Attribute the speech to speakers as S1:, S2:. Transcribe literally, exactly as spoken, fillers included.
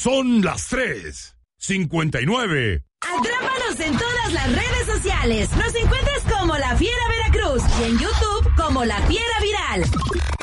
S1: Son las tres cincuenta y nueve.
S2: Atrápanos en todas las redes sociales. Nos encuentras como La Fiera Veracruz y en YouTube como La Fiera Viral.